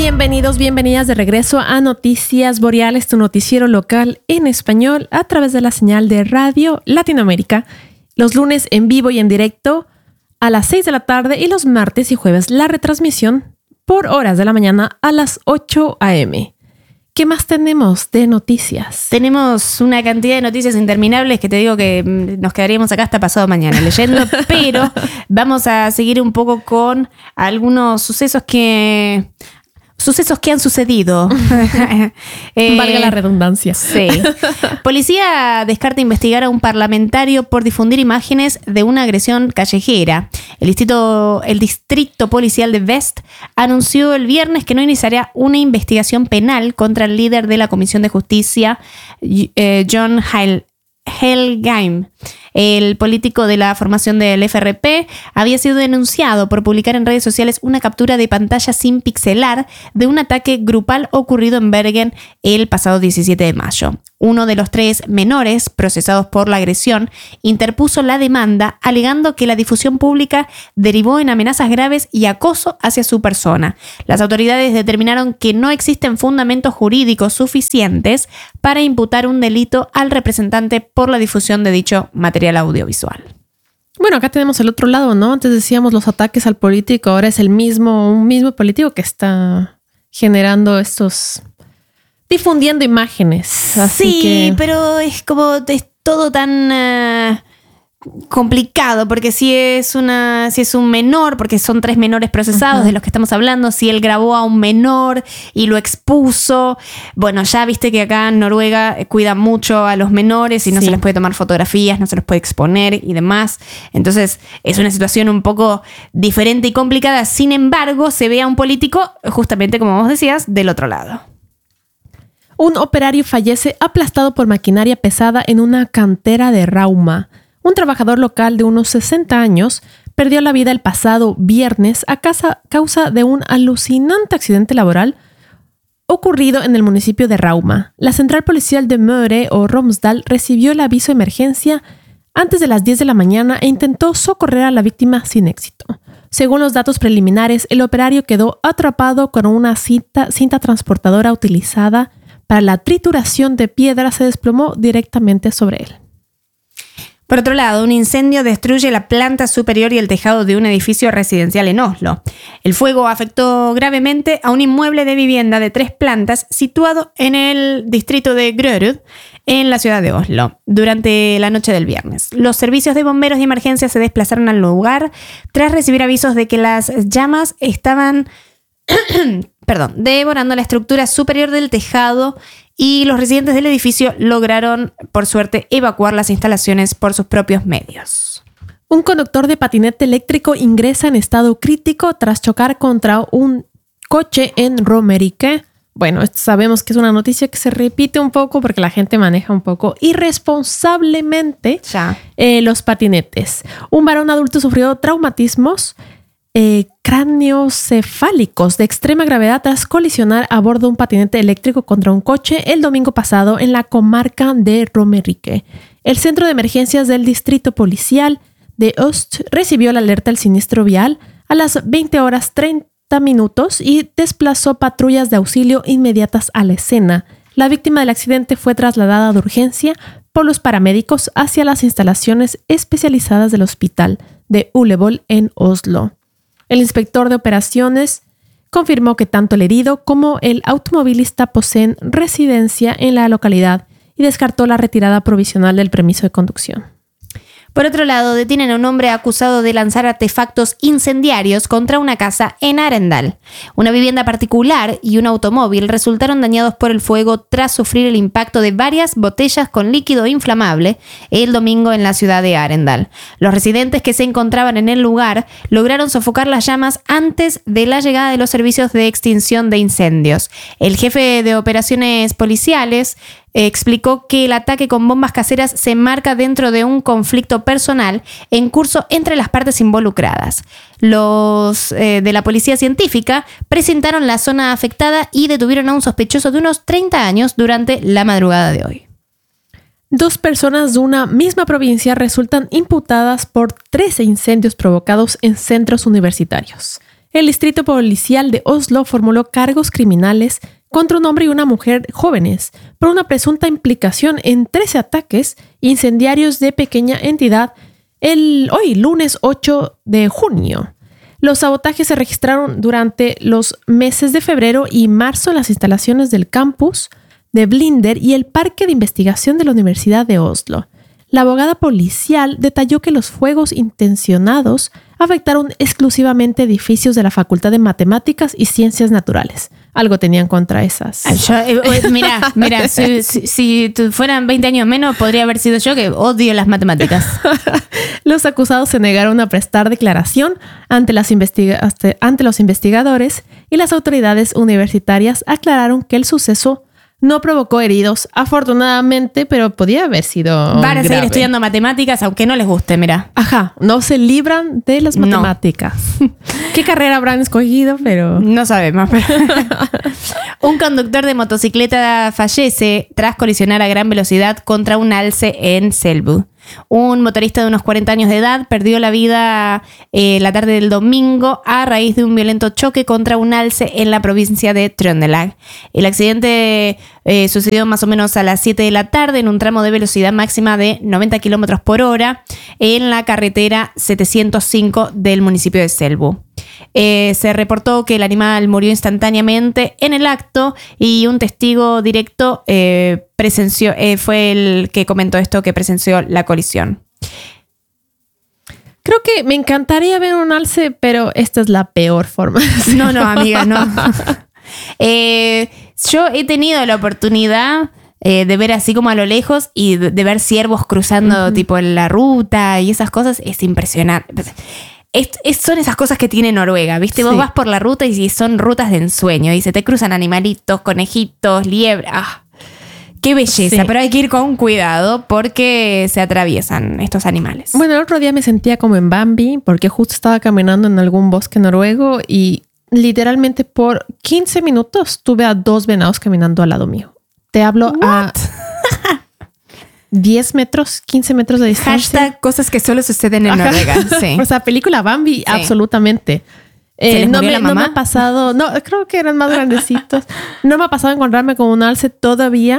Bienvenidos, bienvenidas de regreso a Noticias Boreales, tu noticiero local en español a través de la señal de Radio Latinoamérica. Los lunes en vivo y en directo a las 6 de la tarde y los martes y jueves la retransmisión por horas de la mañana a las 8 a.m. ¿Qué más tenemos de noticias? Tenemos una cantidad de noticias interminables que te digo que nos quedaríamos acá hasta pasado mañana leyendo, pero vamos a seguir un poco con algunos sucesos que han sucedido. Valga la redundancia. Sí. Policía descarta investigar a un parlamentario por difundir imágenes de una agresión callejera. El distrito policial de West anunció el viernes que no iniciaría una investigación penal contra el líder de la Comisión de Justicia, John Helgheim. El político de la formación del FRP había sido denunciado por publicar en redes sociales una captura de pantalla sin pixelar de un ataque grupal ocurrido en Bergen el pasado 17 de mayo. Uno de los 3 menores procesados por la agresión interpuso la demanda alegando que la difusión pública derivó en amenazas graves y acoso hacia su persona. Las autoridades determinaron que no existen fundamentos jurídicos suficientes para imputar un delito al representante por la difusión de dicho material audiovisual. Bueno, acá tenemos el otro lado, ¿no? Antes decíamos los ataques al político, ahora es un mismo político que está generando difundiendo imágenes. Así sí, que... pero es todo tan complicado, porque si es un menor, porque son 3 menores procesados de los que estamos hablando, si él grabó a un menor y lo expuso, bueno, ya viste que acá en Noruega cuidan mucho a los menores y no se les puede tomar fotografías, no se los puede exponer y demás. Entonces es una situación un poco diferente y complicada. Sin embargo, se ve a un político, justamente como vos decías, del otro lado. Un operario fallece aplastado por maquinaria pesada en una cantera de Rauma. Un trabajador local de unos 60 años perdió la vida el pasado viernes a causa de un alucinante accidente laboral ocurrido en el municipio de Rauma. La central policial de Møre o Romsdal recibió el aviso de emergencia antes de las 10 de la mañana e intentó socorrer a la víctima sin éxito. Según los datos preliminares, el operario quedó atrapado con una cinta transportadora utilizada para la trituración de piedra. Se desplomó directamente sobre él. Por otro lado, un incendio destruye la planta superior y el tejado de un edificio residencial en Oslo. El fuego afectó gravemente a un inmueble de vivienda de 3 plantas situado en el distrito de Grorud, en la ciudad de Oslo, durante la noche del viernes. Los servicios de bomberos de emergencia se desplazaron al lugar tras recibir avisos de que las llamas estaban devorando la estructura superior del tejado, y los residentes del edificio lograron, por suerte, evacuar las instalaciones por sus propios medios. Un conductor de patinete eléctrico ingresa en estado crítico tras chocar contra un coche en Romerike. Bueno, sabemos que es una noticia que se repite un poco porque la gente maneja un poco irresponsablemente los patinetes. Un varón adulto sufrió traumatismos craneoencefálicos de extrema gravedad tras colisionar a bordo de un patinete eléctrico contra un coche el domingo pasado en la comarca de Romerike. El centro de emergencias del distrito policial de Øst recibió la alerta del siniestro vial a las 20:30 y desplazó patrullas de auxilio inmediatas a la escena. La víctima del accidente fue trasladada de urgencia por los paramédicos hacia las instalaciones especializadas del hospital de Ullevål en Oslo. El inspector de operaciones confirmó que tanto el herido como el automovilista poseen residencia en la localidad y descartó la retirada provisional del permiso de conducción. Por otro lado, detienen a un hombre acusado de lanzar artefactos incendiarios contra una casa en Arendal. Una vivienda particular y un automóvil resultaron dañados por el fuego tras sufrir el impacto de varias botellas con líquido inflamable el domingo en la ciudad de Arendal. Los residentes que se encontraban en el lugar lograron sofocar las llamas antes de la llegada de los servicios de extinción de incendios. El jefe de operaciones policiales explicó que el ataque con bombas caseras se enmarca dentro de un conflicto personal en curso entre las partes involucradas. Los de la policía científica presentaron la zona afectada y detuvieron a un sospechoso de unos 30 años durante la madrugada de hoy. 2 personas de una misma provincia resultan imputadas por 13 incendios provocados en centros universitarios. el distrito policial de Oslo formuló cargos criminales contra un hombre y una mujer jóvenes por una presunta implicación en 13 ataques incendiarios de pequeña entidad hoy, lunes 8 de junio. Los sabotajes se registraron durante los meses de febrero y marzo en las instalaciones del campus de Blinder y el parque de investigación de la Universidad de Oslo. La abogada policial detalló que los fuegos intencionados afectaron exclusivamente edificios de la Facultad de Matemáticas y Ciencias Naturales. Algo tenían contra esas. Mira, si fueran 20 años menos, podría haber sido yo, que odio las matemáticas. Los acusados se negaron a prestar declaración ante los investigadores y las autoridades universitarias aclararon que el suceso no provocó heridos, afortunadamente, pero podía haber sido Van a seguir grave. estudiando matemáticas, aunque no les guste, mira. Ajá, no se libran de las matemáticas. No. ¿Qué carrera habrán escogido? Pero no sabemos. Un conductor de motocicleta fallece tras colisionar a gran velocidad contra un alce en Selbu. Un motorista de unos 40 años de edad perdió la vida la tarde del domingo a raíz de un violento choque contra un alce en la provincia de Trøndelag. El accidente sucedió más o menos a las 7 de la tarde en un tramo de velocidad máxima de 90 km por hora en la carretera 705 del municipio de Selbu. Se reportó que el animal murió instantáneamente en el acto y un testigo directo fue el que comentó esto, que presenció la colisión. Creo que me encantaría ver un alce, pero esta es la peor forma. No, amiga, no. Yo he tenido la oportunidad de ver así como a lo lejos y de ver ciervos cruzando tipo en la ruta y esas cosas. Es impresionante. Son esas cosas que tiene Noruega, ¿viste? Vos vas por la ruta y son rutas de ensueño y se te cruzan animalitos, conejitos, liebres. ¡Ah! ¡Qué belleza! Sí. Pero hay que ir con cuidado porque se atraviesan estos animales. Bueno, el otro día me sentía como en Bambi porque justo estaba caminando en algún bosque noruego y literalmente por 15 minutos tuve a 2 venados caminando al lado mío. Te hablo a 10 metros, 15 metros de distancia. Hashtag cosas que solo suceden en Noruega. Sí. O sea, película Bambi, sí. Absolutamente. No me ha pasado, no, creo que eran más grandecitos. No me ha pasado encontrarme con un alce todavía,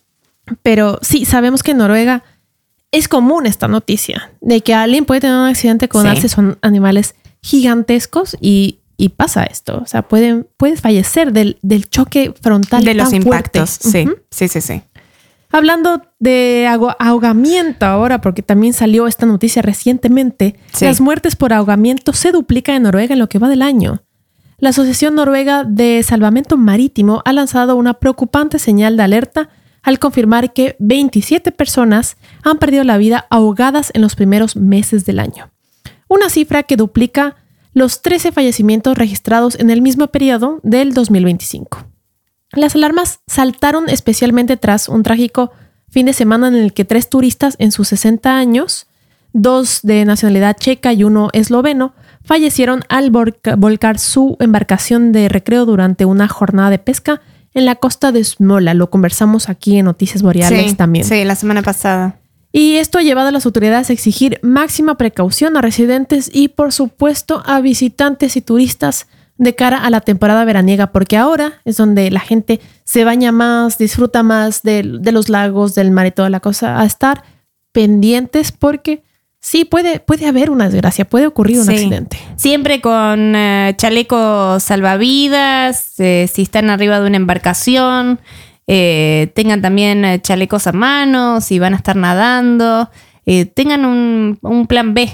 pero sí, sabemos que en Noruega es común esta noticia de que alguien puede tener un accidente con alces. Son animales gigantescos y pasa esto. O sea, puedes fallecer del choque frontal de los tan impactos. Fuerte. Sí. Hablando de ahogamiento ahora, porque también salió esta noticia recientemente, las muertes por ahogamiento se duplican en Noruega en lo que va del año. La Asociación Noruega de Salvamento Marítimo ha lanzado una preocupante señal de alerta al confirmar que 27 personas han perdido la vida ahogadas en los primeros meses del año. Una cifra que duplica los 13 fallecimientos registrados en el mismo periodo del 2025. Las alarmas saltaron especialmente tras un trágico fin de semana en el que 3 turistas en sus 60 años, 2 de nacionalidad checa y 1 esloveno, fallecieron al volcar su embarcación de recreo durante una jornada de pesca en la costa de Smola. Lo conversamos aquí en Noticias Boreales también. Sí, la semana pasada. Y esto ha llevado a las autoridades a exigir máxima precaución a residentes y, por supuesto, a visitantes y turistas de cara a la temporada veraniega, porque ahora es donde la gente se baña más, disfruta más de los lagos, del mar y toda la cosa, a estar pendientes porque sí puede haber una desgracia, puede ocurrir un accidente. Siempre con chalecos salvavidas, si están arriba de una embarcación, tengan también chalecos a mano, si van a estar nadando, tengan un plan B.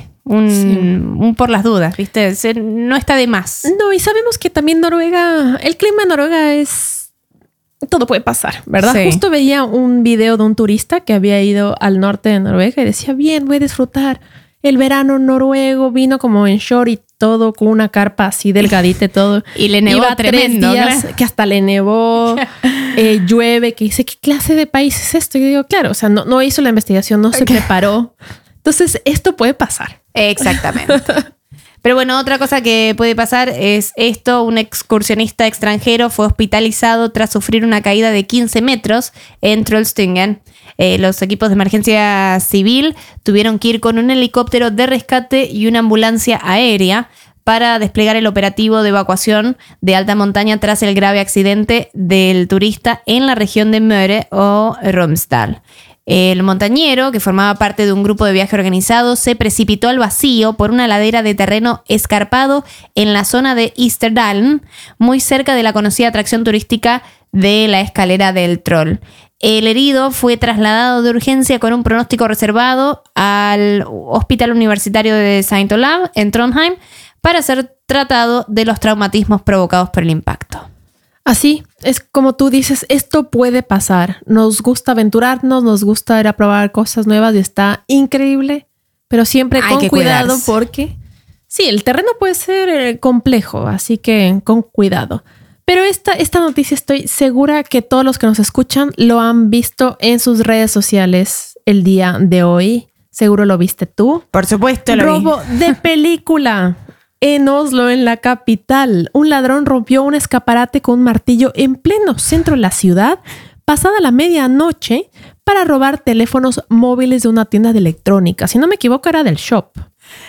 Un por las dudas, ¿viste? No está de más. No, y sabemos que también Noruega, el clima en Noruega es... Todo puede pasar, ¿verdad? Sí. Justo veía un video de un turista que había ido al norte de Noruega y decía, bien, voy a disfrutar el verano noruego, vino como en short y todo, con una carpa así delgadita y todo. Y le nevó tremendo. 3 días, que hasta le nevó, llueve, que dice, ¿qué clase de país es esto? Y yo digo, claro, o sea, no hizo la investigación, no se preparó. Entonces, esto puede pasar. Exactamente. Pero bueno, otra cosa que puede pasar es esto. Un excursionista extranjero fue hospitalizado tras sufrir una caída de 15 metros en Trollstungen. Los equipos de emergencia civil tuvieron que ir con un helicóptero de rescate y una ambulancia aérea para desplegar el operativo de evacuación de alta montaña tras el grave accidente del turista en la región de Møre o Romsdal. El montañero, que formaba parte de un grupo de viaje organizado, se precipitó al vacío por una ladera de terreno escarpado en la zona de Isterdalen, muy cerca de la conocida atracción turística de la escalera del Troll. El herido fue trasladado de urgencia con un pronóstico reservado al Hospital Universitario de St. Olav en Trondheim para ser tratado de los traumatismos provocados por el impacto. Así es como tú dices, esto puede pasar. Nos gusta aventurarnos, nos gusta ir a probar cosas nuevas y está increíble, pero siempre con cuidado cuidarse. Porque sí, el terreno puede ser complejo, así que con cuidado. Pero esta noticia estoy segura que todos los que nos escuchan lo han visto en sus redes sociales el día de hoy. Seguro lo viste tú. Por supuesto lo vi. Robo de película. En Oslo, en la capital, un ladrón rompió un escaparate con un martillo en pleno centro de la ciudad, pasada la medianoche, para robar teléfonos móviles de una tienda de electrónica. Si no me equivoco, era del Shop.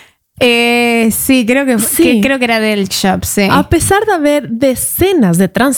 Sí, creo que era del Shop, sí. A pesar de haber decenas de